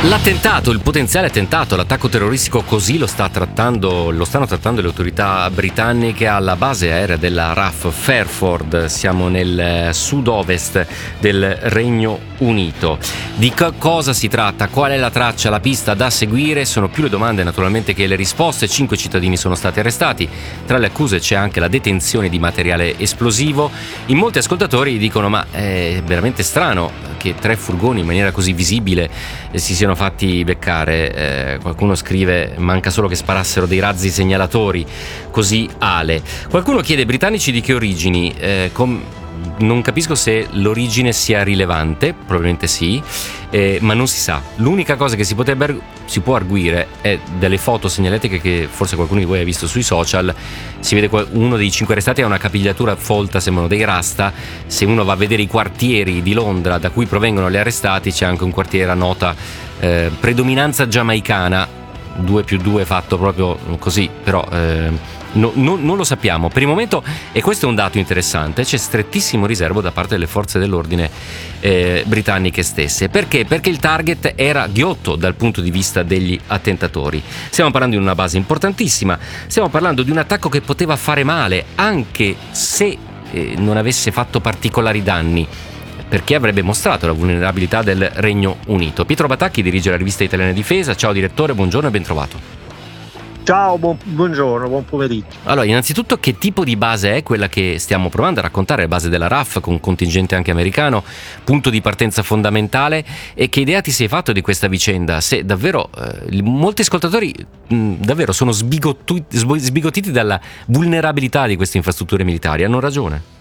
L'attentato, il potenziale attentato, l'attacco terroristico, così lo stanno trattando le autorità britanniche alla base aerea della RAF Fairford. Siamo nel sud-ovest del Regno Unito. Di cosa si tratta? Qual è la traccia, la pista da seguire? Sono più le domande naturalmente che le risposte. 5 cittadini sono stati arrestati. Tra le accuse c'è anche la detenzione di materiale esplosivo. In molti ascoltatori dicono: ma è veramente strano che 3 furgoni in maniera così visibile si siano fatti beccare. Qualcuno scrive: manca solo che sparassero dei razzi segnalatori, così Ale. Qualcuno chiede: britannici di che origini? Non capisco se l'origine sia rilevante, probabilmente sì, ma non si sa. L'unica cosa che si può arguire è delle foto segnaletiche che forse qualcuno di voi ha visto sui social. Si vede uno dei 5 arrestati ha una capigliatura folta, sembrano dei rasta. Se uno va a vedere i quartieri di Londra da cui provengono gli arrestati, c'è anche un quartiere a nota predominanza giamaicana, 2+2 fatto proprio così, però non lo sappiamo per il momento, e questo è un dato interessante. C'è strettissimo riservo da parte delle forze dell'ordine britanniche stesse. Perché? Perché il target era ghiotto dal punto di vista degli attentatori. Stiamo parlando di una base importantissima, stiamo parlando di un attacco che poteva fare male anche se non avesse fatto particolari danni, perché avrebbe mostrato la vulnerabilità del Regno Unito. Pietro Batacchi dirige la rivista Italiana Difesa. Ciao direttore, buongiorno e ben trovato. Ciao, buongiorno, buon pomeriggio. Allora, innanzitutto, che tipo di base è quella che stiamo provando a raccontare? La base della RAF, con contingente anche americano, punto di partenza fondamentale, e che idea ti sei fatto di questa vicenda? Se davvero molti ascoltatori davvero sono sbigottiti dalla vulnerabilità di queste infrastrutture militari, hanno ragione?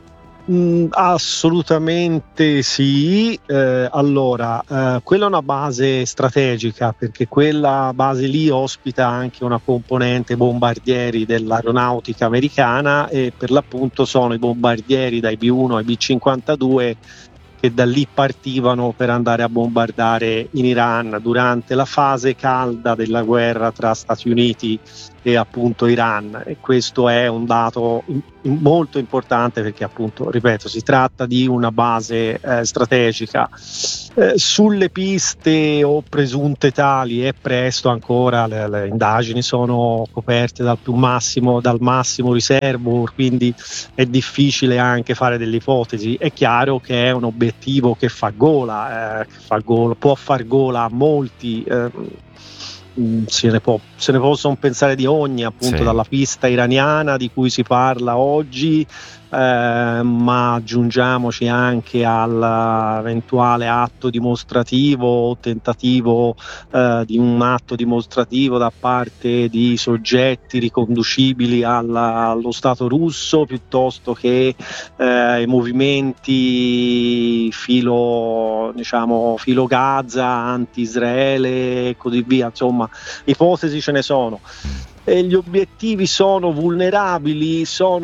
Assolutamente sì. Allora, quella è una base strategica, perché quella base lì ospita anche una componente bombardieri dell'aeronautica americana, e per l'appunto sono i bombardieri dai B-1 ai B-52 che da lì partivano per andare a bombardare in Iran durante la fase calda della guerra tra Stati Uniti e appunto Iran. E questo è un dato molto importante, perché appunto, ripeto, si tratta di una base strategica. Sulle piste o presunte tali è presto ancora, le indagini sono coperte dal massimo riservo, quindi è difficile anche fare delle ipotesi. È chiaro che è un obiettivo che fa gola, può far gola a molti. Se ne possono pensare di ogni, appunto, sì, dalla pista iraniana di cui si parla oggi, ma aggiungiamoci anche all'eventuale atto dimostrativo o tentativo di un atto dimostrativo da parte di soggetti riconducibili allo Stato russo, piuttosto che i movimenti filo Gaza, anti-Israele e così via. Insomma, ipotesi ce ne sono. E gli obiettivi sono vulnerabili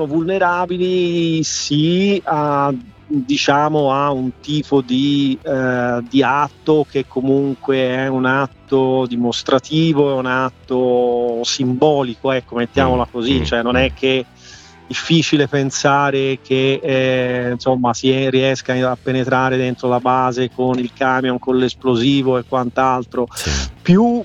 sì, a un tipo di atto che comunque è un atto dimostrativo, è un atto simbolico, ecco, mettiamola così. Cioè, non è che difficile pensare che si riesca a penetrare dentro la base con il camion, con l'esplosivo e quant'altro. Sì. Più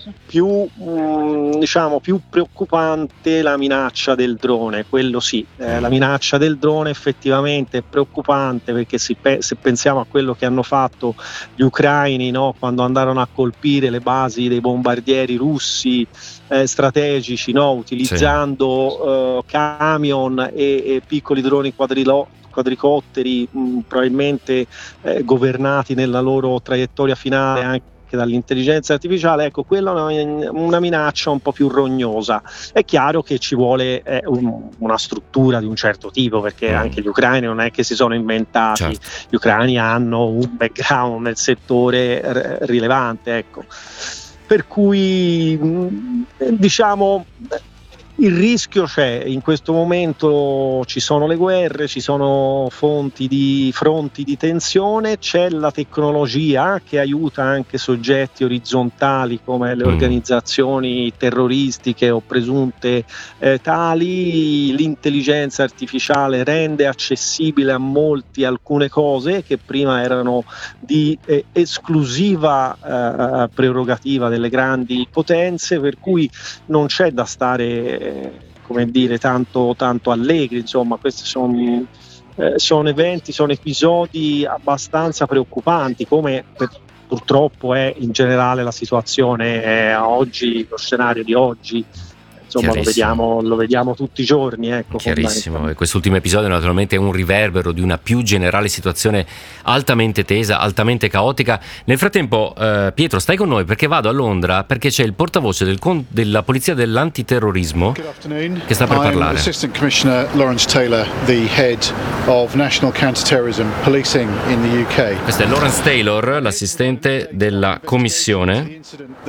preoccupante la minaccia del drone, quello sì. La minaccia del drone effettivamente è preoccupante, perché se pensiamo a quello che hanno fatto gli ucraini, no? Quando andarono a colpire le basi dei bombardieri russi strategici, no? Utilizzando camion e piccoli droni quadricotteri, probabilmente governati nella loro traiettoria finale anche dall'intelligenza artificiale. Ecco, quella è una minaccia un po' più rognosa. È chiaro che ci vuole una struttura di un certo tipo, perché anche gli ucraini non è che si sono inventati, certo. Gli ucraini hanno un background nel settore rilevante, ecco. Per cui Il rischio c'è, in questo momento ci sono le guerre, ci sono fronti di tensione, c'è la tecnologia che aiuta anche soggetti orizzontali come le organizzazioni terroristiche o presunte tali, l'intelligenza artificiale rende accessibile a molti alcune cose che prima erano di esclusiva prerogativa delle grandi potenze, per cui non c'è da stare tanto allegri. Insomma, questi sono eventi, sono episodi abbastanza preoccupanti, come purtroppo è in generale la situazione oggi, lo scenario di oggi. Insomma, lo vediamo tutti i giorni. Ecco, chiarissimo. E quest'ultimo episodio naturalmente è un riverbero di una più generale situazione altamente tesa, altamente caotica. Nel frattempo, Pietro, stai con noi perché vado a Londra, perché c'è il portavoce della polizia dell'antiterrorismo che sta per parlare. Assistant Commissioner Lawrence Taylor, the head of National Counterterrorism Policing in the UK. Questo è Lawrence Taylor, l'assistente della commissione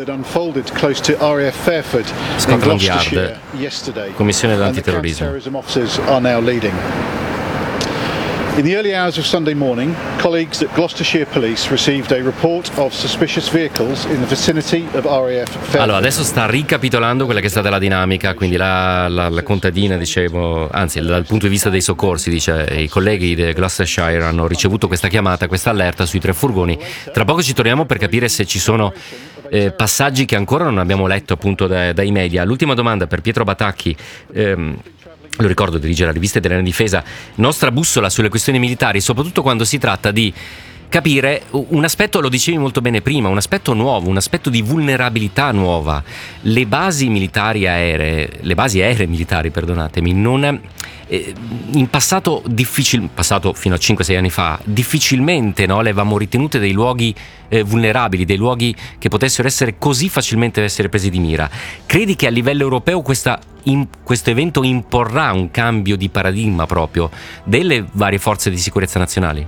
Scotland Yard, Commissione dell'antiterrorismo. In the early hours of Sunday morning, colleagues at Gloucestershire Police received a report of suspicious vehicles in the vicinity of RAF Fairford. Allora, adesso sta ricapitolando quella che è stata la dinamica, quindi la contadina, dicevo, anzi dal punto di vista dei soccorsi, dice, i colleghi di Gloucestershire hanno ricevuto questa chiamata, questa allerta sui 3 furgoni. Tra poco ci torniamo per capire se ci sono passaggi che ancora non abbiamo letto appunto dai media. L'ultima domanda per Pietro Batacchi. Lo ricordo, dirige la rivista Italiana Difesa, nostra bussola sulle questioni militari, soprattutto quando si tratta di capire un aspetto, lo dicevi molto bene prima, un aspetto nuovo, un aspetto di vulnerabilità nuova. Le basi aeree militari, perdonatemi, non in passato fino a 5-6 anni fa, difficilmente le avevamo ritenute dei luoghi vulnerabili, dei luoghi che potessero essere così facilmente essere presi di mira. Credi che a livello europeo questo evento imporrà un cambio di paradigma proprio delle varie forze di sicurezza nazionali?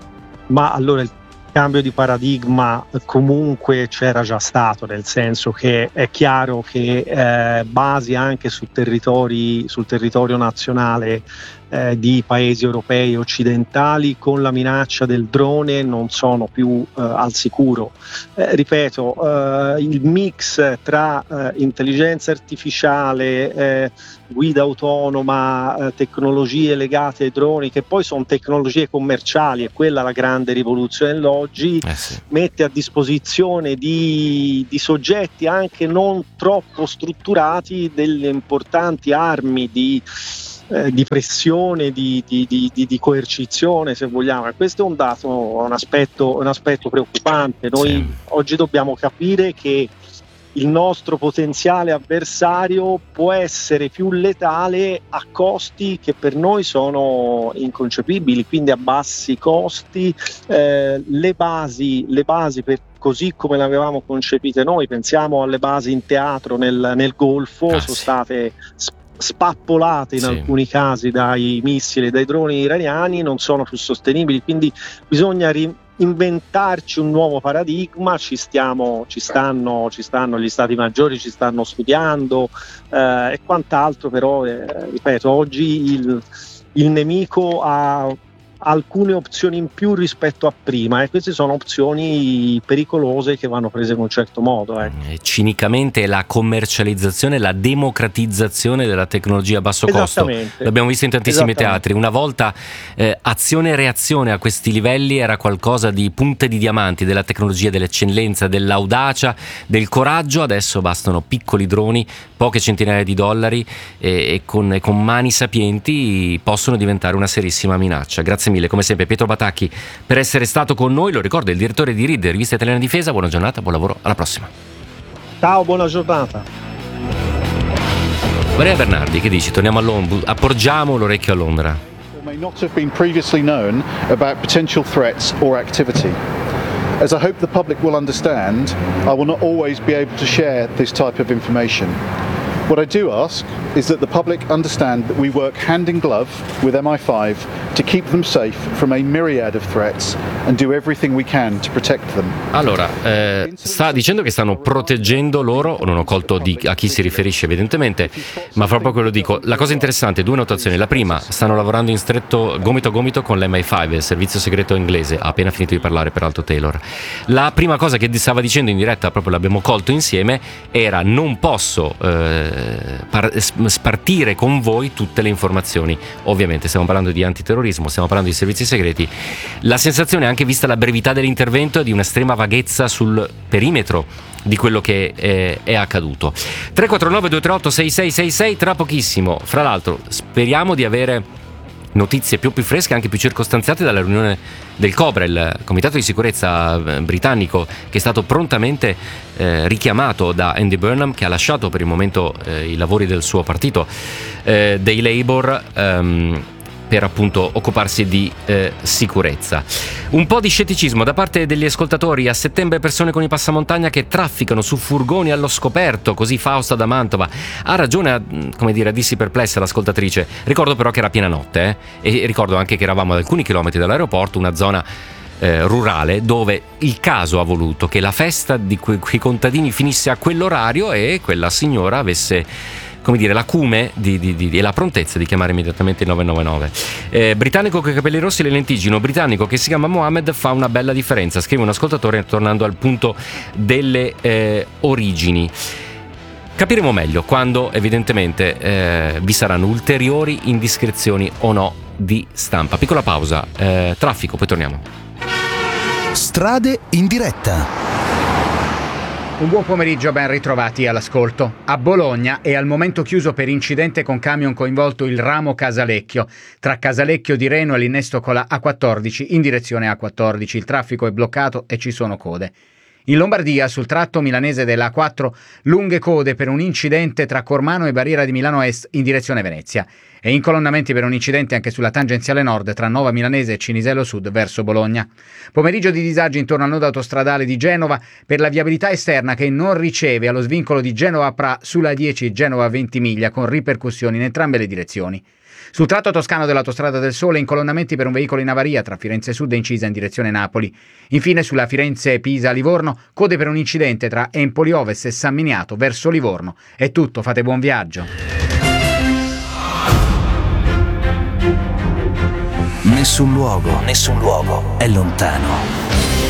Ma allora il cambio di paradigma comunque c'era già stato, nel senso che è chiaro che basi anche sul territorio nazionale di paesi europei occidentali con la minaccia del drone non sono più al sicuro. Ripeto, il mix tra intelligenza artificiale, guida autonoma, tecnologie legate ai droni, che poi sono tecnologie commerciali, e quella è la grande rivoluzione dell'oggi, mette a disposizione di soggetti anche non troppo strutturati delle importanti armi di pressione, di coercizione, se vogliamo. E questo è un dato, un aspetto preoccupante. Noi oggi dobbiamo capire che il nostro potenziale avversario può essere più letale a costi che per noi sono inconcepibili, quindi a bassi costi. Le basi così come le avevamo concepite noi, pensiamo alle basi in teatro nel Golfo, sono state spappolate in alcuni casi dai missili, dai droni iraniani, non sono più sostenibili, quindi bisogna inventarci un nuovo paradigma. Ci stanno gli stati maggiori, ci stanno studiando e quant'altro, però ripeto, oggi il nemico ha alcune opzioni in più rispetto a prima, e queste sono opzioni pericolose che vanno prese in un certo modo. Cinicamente la commercializzazione, la democratizzazione della tecnologia a basso costo. L'abbiamo visto in tantissimi teatri. Una volta azione e reazione a questi livelli era qualcosa di punte di diamanti, della tecnologia, dell'eccellenza, dell'audacia, del coraggio. Adesso bastano piccoli droni, poche centinaia di dollari, e con mani sapienti possono diventare una serissima minaccia. Grazie mille, come sempre, Pietro Batacchi, per essere stato con noi. Lo ricordo, il direttore di RID, Rivista Italiana Difesa. Buona giornata, buon lavoro, alla prossima. Ciao, buona giornata. Maria Bernardi, che dici? Torniamo a Londra, appoggiamo l'orecchio a Londra. May not have been previously known about potential threats or activity. As I hope the public will understand, I will not always be able to share this type of information. What I do ask is that the public understand that we work hand in glove with MI5 to keep them safe from a myriad of threats and do everything we can to protect them. Allora, sta dicendo che stanno proteggendo loro, non ho colto a chi si riferisce evidentemente, ma fra poco lo dico. La cosa interessante, due notazioni. La prima, stanno lavorando in stretto gomito a gomito con l'MI5, il servizio segreto inglese, ha appena finito di parlare peraltro Taylor. La prima cosa che stava dicendo in diretta, proprio l'abbiamo colto insieme, era: non posso spartire con voi tutte le informazioni. Ovviamente stiamo parlando di antiterrorismo, stiamo parlando di servizi segreti. La sensazione, anche vista la brevità dell'intervento, è di un'estrema vaghezza sul perimetro di quello che è accaduto. 349 238 6666. Tra pochissimo, fra l'altro, speriamo di avere notizie più fresche, anche più circostanziate, dalla riunione del COBRA, il Comitato di Sicurezza britannico, che è stato prontamente richiamato da Andy Burnham, che ha lasciato per il momento i lavori del suo partito, dei Labour, per appunto occuparsi di sicurezza. Un po' di scetticismo da parte degli ascoltatori. A settembre persone con i passamontagna che trafficano su furgoni allo scoperto, così Fausta da Mantova. Ha ragione a dirsi perplessa l'ascoltatrice. Ricordo però che era piena notte, e ricordo anche che eravamo ad alcuni chilometri dall'aeroporto, una zona rurale, dove il caso ha voluto che la festa di quei contadini finisse a quell'orario e quella signora avesse, come dire, l'acume e la prontezza di chiamare immediatamente il 999. Britannico con i capelli rossi e le lentiggini, un britannico che si chiama Mohammed fa una bella differenza, scrive un ascoltatore, tornando al punto delle origini. Capiremo meglio quando evidentemente vi saranno ulteriori indiscrezioni o no di stampa. Piccola pausa, traffico, poi torniamo. Strade in diretta. Un buon pomeriggio, ben ritrovati all'ascolto. A Bologna è al momento chiuso per incidente con camion coinvolto il ramo Casalecchio. Tra Casalecchio di Reno e l'innesto con la A14 in direzione A14. Il traffico è bloccato e ci sono code. In Lombardia, sul tratto milanese della A4, lunghe code per un incidente tra Cormano e Barriera di Milano Est in direzione Venezia. E incolonnamenti per un incidente anche sulla tangenziale nord tra Nova Milanese e Cinisello Sud verso Bologna. Pomeriggio di disagi intorno al nodo autostradale di Genova per la viabilità esterna che non riceve allo svincolo di Genova-Pra sulla 10 Genova-Ventimiglia, con ripercussioni in entrambe le direzioni. Sul tratto toscano dell'autostrada del Sole, incolonnamenti per un veicolo in avaria tra Firenze Sud e Incisa in direzione Napoli. Infine sulla Firenze-Pisa-Livorno, code per un incidente tra Empoli Ovest e San Miniato verso Livorno. È tutto, fate buon viaggio. Nessun luogo è lontano.